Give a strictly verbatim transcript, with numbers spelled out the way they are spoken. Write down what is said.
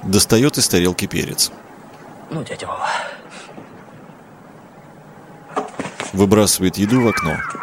Достает из тарелки перец. Ну, дядя Вова. Выбрасывает еду в окно.